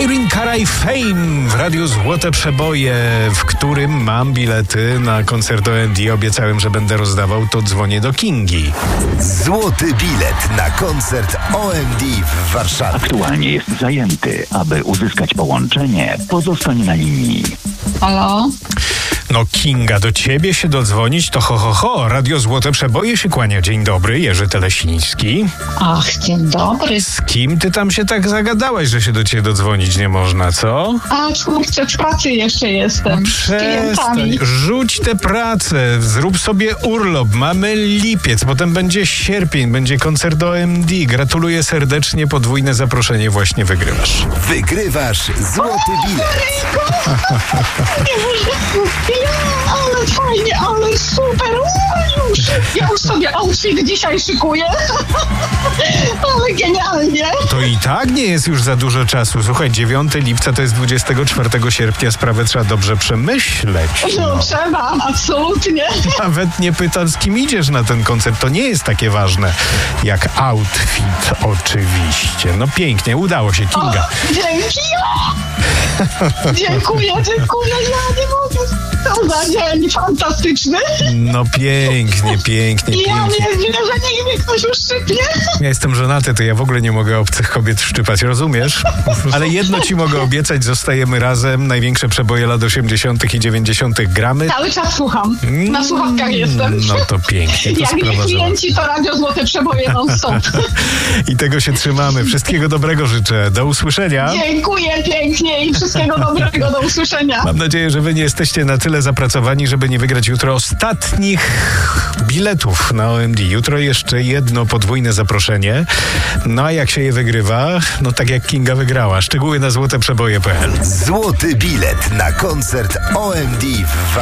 Irene Cara i Fame w Radiu Złote Przeboje, w którym mam bilety na koncert OMD. Obiecałem, że będę rozdawał, to dzwonię do Kingi. Złoty bilet na koncert OMD w Warszawie. Aktualnie jest zajęty. Aby uzyskać połączenie, pozostań na linii. Halo? No Kinga, do ciebie się dodzwonić to ho. Radio Złote Przeboje się kłania. Dzień dobry, Jerzy Telesiński. Ach, dzień dobry. Z kim ty tam się tak zagadałaś, że się do ciebie dodzwonić nie można, co? A kurczę, w pracy jeszcze jestem. Z klientami. Rzuć tę pracę, zrób sobie urlop. Mamy lipiec, potem będzie sierpień, będzie koncert OMD. Gratuluję serdecznie, podwójne zaproszenie właśnie wygrywasz. Wygrywasz złoty bilet. Ale fajnie, ale super. Ja już sobie outfit dzisiaj szykuję. Ale genialnie. To i tak nie jest już za dużo czasu. Słuchaj, 9 lipca to jest 24 sierpnia. Sprawę trzeba dobrze przemyśleć. No trzeba, absolutnie. Nawet nie pytam, z kim idziesz na ten koncert. To nie jest takie ważne jak outfit, oczywiście. No pięknie, udało się, Kinga. O, dzięki. Dziękuję. Ja nie mogę. To za dzień fantastyczny. No pięknie. Ja nie wiem, że niech mnie ktoś uszczypnie. Ja jestem żonaty, to ja w ogóle nie mogę obcych kobiet szczypać, rozumiesz? Ale jedno ci mogę obiecać, zostajemy razem. Największe przeboje lat 80. i 90. gramy. Cały czas słucham. Na słuchawkach jestem. No to pięknie. To jak nie klienci, to Radio Złote Przeboje non-stop. I tego się trzymamy. Wszystkiego dobrego życzę. Do usłyszenia. Dziękuję pięknie i wszystkiego dobrego. Do usłyszenia. Mam nadzieję, że wy nie jesteście na tyle zapracowani, żeby nie wygrać jutro ostatnich biletów na OMD. Jutro jeszcze jedno podwójne zaproszenie. No a jak się je wygrywa, no tak jak Kinga wygrała. Szczegóły na złoteprzeboje.pl. Złoty bilet na koncert OMD w Warszawie.